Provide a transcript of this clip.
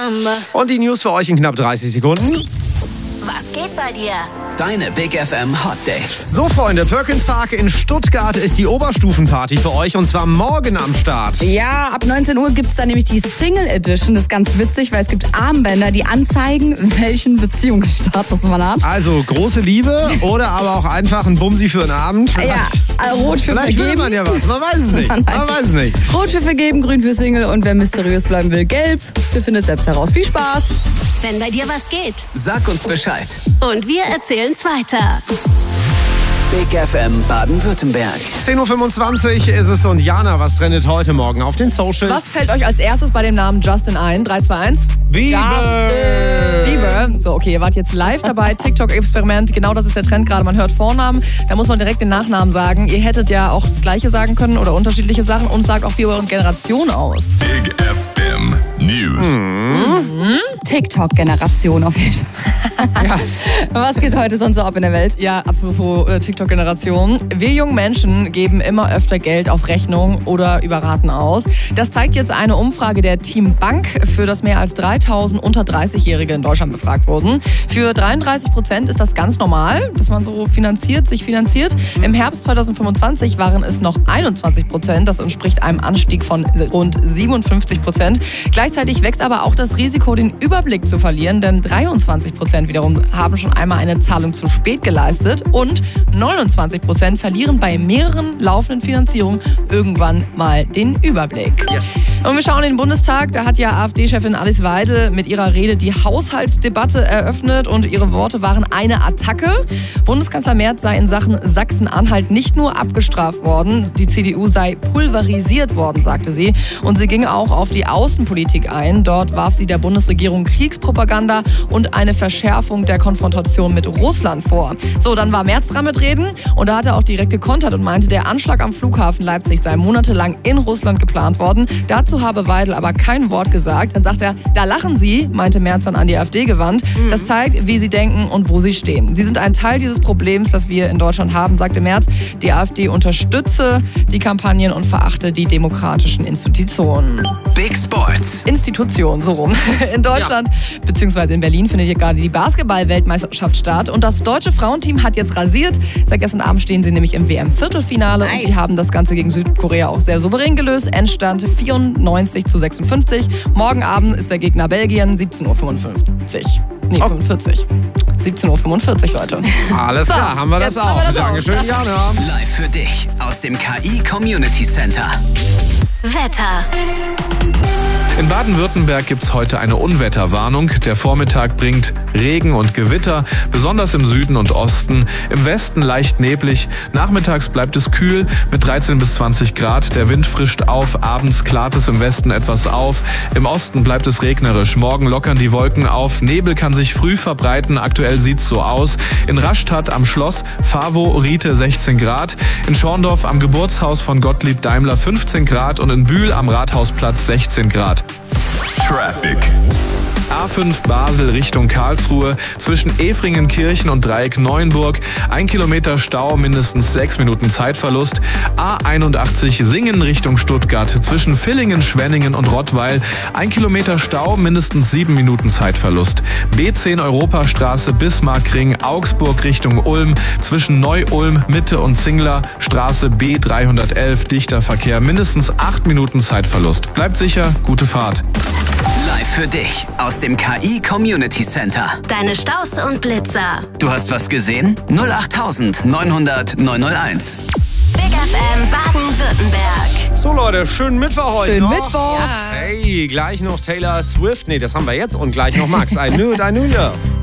Und die News für euch in knapp 30 Sekunden. Was geht bei dir? Deine Big FM Hot Dates. So, Freunde, Perkins Park in Stuttgart ist die Oberstufenparty für euch und zwar morgen am Start. Ja, ab 19 Uhr gibt es dann nämlich die Single Edition. Das ist ganz witzig, weil es gibt Armbänder, die anzeigen, welchen Beziehungsstatus man hat. Also große Liebe oder aber auch einfach ein Bumsi für einen Abend. Ja, rot für Vielleicht vergeben. will man ja was, man weiß es nicht. Man weiß es nicht. Rot für vergeben, grün für Single und wer mysteriös bleiben will, gelb. Wir finden es selbst heraus. Viel Spaß! Wenn bei dir was geht. Sag uns Bescheid. Und wir erzählen's weiter. Big FM Baden-Württemberg. 10.25 Uhr ist es und Jana, was trendet heute Morgen auf den Socials? Was fällt euch als erstes bei dem Namen Justin ein? 3, 2, 1. Bieber. So, okay, ihr wart jetzt live dabei. TikTok-Experiment, genau das ist der Trend gerade. Man hört Vornamen, da muss man direkt den Nachnamen sagen. Ihr hättet ja auch das Gleiche sagen können oder unterschiedliche Sachen und sagt auch wie eure Generation aus. Big FM News. TikTok-Generation auf jeden Fall. Ja. Was geht heute sonst so ab in der Welt? Ja, apropos TikTok-Generation. Wir jungen Menschen geben immer öfter Geld auf Rechnung oder über Raten aus. Das zeigt jetzt eine Umfrage der Team Bank, für das mehr als 3000 unter 30-Jährige in Deutschland befragt wurden. Für 33% ist das ganz normal, dass man so sich finanziert. Im Herbst 2025 waren es noch 21%. Das entspricht einem Anstieg von rund 57%. Gleichzeitig wächst aber auch das Risiko, den Überblick zu verlieren, denn 23% wiederum haben schon einmal eine Zahlung zu spät geleistet und 29% verlieren bei mehreren laufenden Finanzierungen irgendwann mal den Überblick. Yes. Und wir schauen in den Bundestag, da hat ja AfD-Chefin Alice Weidel mit ihrer Rede die Haushaltsdebatte eröffnet und ihre Worte waren eine Attacke. Bundeskanzler Merz sei in Sachen Sachsen-Anhalt nicht nur abgestraft worden, die CDU sei pulverisiert worden, sagte sie. Und sie ging auch auf die Außenpolitik ein. Dort warf sie der Bundesregierung Kriegspropaganda und eine Verschärfung der Konfrontation mit Russland vor. So, dann war Merz dran mit Reden und da hat er auch direkt gekontert und meinte, der Anschlag am Flughafen Leipzig sei monatelang in Russland geplant worden. Dazu habe Weidel aber kein Wort gesagt. Dann sagt er, da lachen Sie, meinte Merz dann an die AfD gewandt. Das zeigt, wie Sie denken und wo Sie stehen. Sie sind ein Teil dieses Problems, das wir in Deutschland haben, sagte Merz. Die AfD unterstütze die Kampagnen und verachte die demokratischen Institutionen. Big Sports. Institutionen, so rum. In Deutschland bzw. in Berlin findet hier gerade die Basketball-Weltmeisterschaft statt. Und das deutsche Frauenteam hat jetzt rasiert. Seit gestern Abend stehen sie nämlich im WM-Viertelfinale. Nice. Und die haben das Ganze gegen Südkorea auch sehr souverän gelöst. Endstand 94-56. Morgen Abend ist der Gegner Belgien, 17.45 Uhr. Nee, 45. 17.45 Uhr, Leute. Alles klar, haben wir das jetzt auch. haben wir das auch. Dankeschön, Jana. Live für dich aus dem KI Community Center. Wetter. In Baden-Württemberg gibt es heute eine Unwetterwarnung. Der Vormittag bringt Regen und Gewitter, besonders im Süden und Osten. Im Westen leicht neblig. Nachmittags bleibt es kühl mit 13 bis 20 Grad. Der Wind frischt auf. Abends klart es im Westen etwas auf. Im Osten bleibt es regnerisch. Morgen lockern die Wolken auf. Nebel kann sich früh verbreiten. Aktuell sieht es so aus. In Rastatt am Schloss Favorite 16 Grad. In Schorndorf am Geburtshaus von Gottlieb Daimler 15 Grad. Und in Bühl am Rathausplatz 16 Grad. Traffic. A5 Basel Richtung Karlsruhe zwischen Efringenkirchen und Dreieck Neuenburg. 1 Kilometer Stau, mindestens 6 Minuten Zeitverlust. A81 Singen Richtung Stuttgart zwischen Villingen, Schwenningen und Rottweil. 1 Kilometer Stau, mindestens 7 Minuten Zeitverlust. B10 Europastraße Bismarckring Augsburg Richtung Ulm zwischen Neu-Ulm, Mitte und Zingler. Straße B311 dichter Verkehr, mindestens 8 Minuten Zeitverlust. Bleibt sicher, gute Fahrt. Live für dich aus dem KI Community Center. Deine Staus und Blitzer. Du hast was gesehen? 08000 900 901. Big FM Baden-Württemberg. So Leute, schönen Mittwoch heute Schönen noch. Mittwoch. Hey, gleich noch Taylor Swift. Nee, das haben wir jetzt. Und gleich noch Max. I knew it, I knew ya.